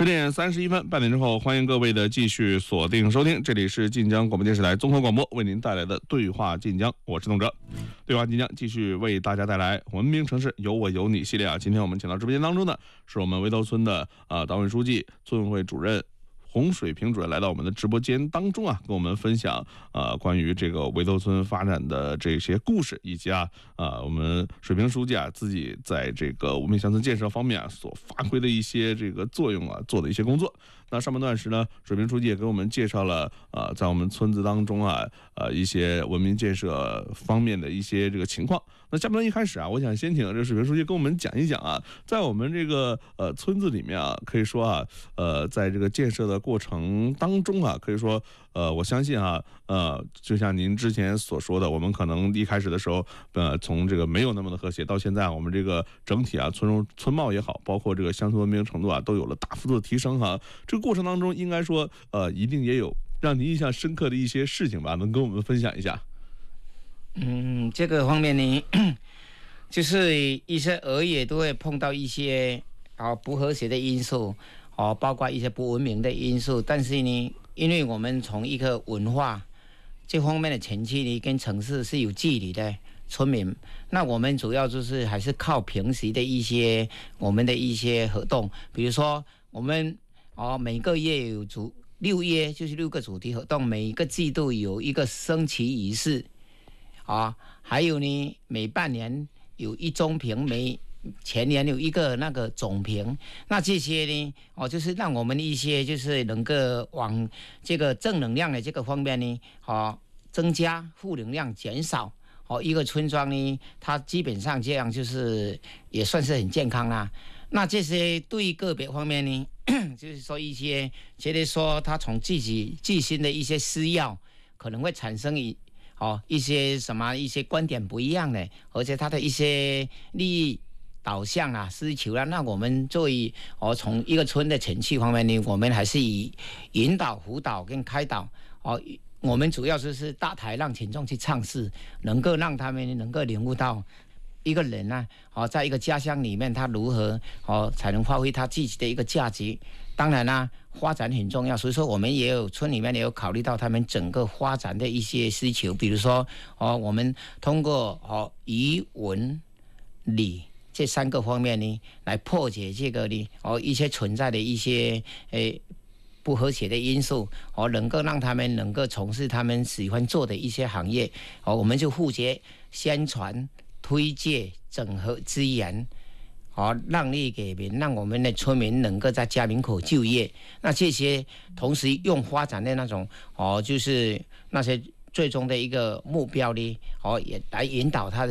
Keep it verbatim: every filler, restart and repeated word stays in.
十点三十一分，半点之后，欢迎各位的继续锁定收听，这里是晋江广播电视台综合广播为您带来的对话晋江，我是董哲。对话晋江继续为大家带来文明城市有我有你系列啊。今天我们请到直播间当中呢，是我们围头村的呃党委书记、村委会主任洪水平主任来到我们的直播间当中啊，跟我们分享呃关于这个围头村发展的这些故事，以及啊呃我们水平书记啊自己在这个文明乡村建设方面啊所发挥的一些这个作用啊，做的一些工作。那上半段时呢，水平书记也给我们介绍了呃在我们村子当中啊呃一些文明建设方面的一些这个情况。那下半段一开始啊，我想先请这个水平书记跟我们讲一讲啊，在我们这个呃村子里面啊，可以说啊呃在这个建设的过程当中啊，可以说呃我相信啊呃就像您之前所说的，我们可能一开始的时候呃从这个没有那么的和谐，到现在我们这个整体啊村中村貌也好，包括这个乡村文明程度啊都有了大幅度的提升哈。这个过程当中应该说呃一定也有让您印象深刻的一些事情吧，能跟我们分享一下？ 嗯，这个方面呢，就是一些偶尔都会碰到一些啊不和谐的因素，哦，包括一些不文明的因素。但是呢，因为我们从一个文化这方面的城区呢，跟城市是有距离的村民，那我们主要就是还是靠平时的一些我们的一些活动，比如说我们哦每个月有主六月就是六个主题活动，每个季度有一个升旗仪式。啊，还有呢，每半年有一中评，每前年有一个那个总评，那这些呢，哦，就是让我们一些就是能够往这个正能量的这个方面呢，哦，增加，负能量减少，哦，一个村庄呢，它基本上这样就是也算是很健康啦。那这些对个别方面呢，就是说一些觉得说他从自己自身的一些私要，可能会产生一。哦，一些什么一些观点不一样的，而且他的一些利益导向啊、需求啊，那我们作为哦从一个村的城区方面呢，我们还是以引导、辅导跟开导哦，我们主要就是大台让群众去尝试，能够让他们能够领悟到一个人啊，哦，在一个家乡里面他如何哦才能发挥他自己的一个价值。当然啦、啊，发展很重要，所以说我们也有村里面也有考虑到他们整个发展的一些需求，比如说哦，我们通过哦语文理这三个方面呢，来破解这个呢哦一些存在的一些诶不和谐的因素，哦，能够让他们能够从事他们喜欢做的一些行业，哦，我们就互结宣传、推介、整合资源。好，让利给民，让我们的村民能够在家门口就业。那这些同时用发展的那种哦，就是那些最终的一个目标呢，哦，也来引导他的。